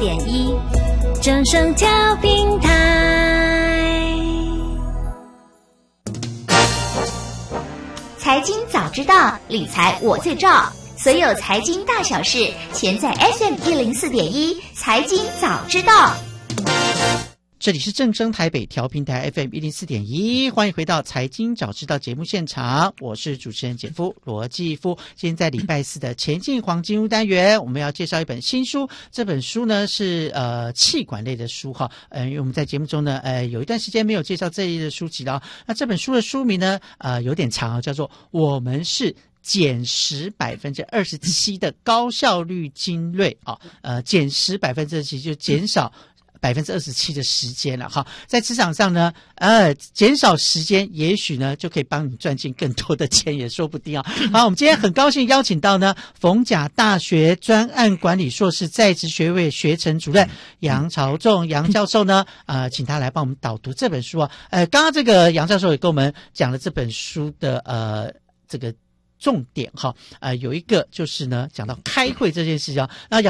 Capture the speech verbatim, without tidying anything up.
点一，正声调频台。 财经早知道，理财我最照。所有财经大小事，全在 F M 一零四点一财经早知道。 这里是正声台北调频台 F M 一零四点一，欢迎回到财经早知道节目现场，我是主持人简夫罗继夫。今天在礼拜四的前进黄金屋单元，我们要介绍一本新书，这本书呢是呃企管类的书哈，呃，因为我们在节目中呢呃有一段时间没有介绍这一类的书籍了。那这本书的书名呢呃有点长，叫做《我们是减时百分之二十七的高效率精锐》啊，呃，减时百分之二十七就减少百分之二十七的时间了哈，在职场上呢，呃，减少时间，也许呢就可以帮你赚进更多的钱，也说不定啊。好，我们今天很高兴邀请到呢，逢甲大学专案管理硕士在职学位学程主任杨朝仲杨教授呢，呃，请他来帮我们导读这本书啊。呃，刚刚这个杨教授也跟我们讲了这本书的呃这个重点哈，呃，有一个就是呢讲到开会这件事情啊，那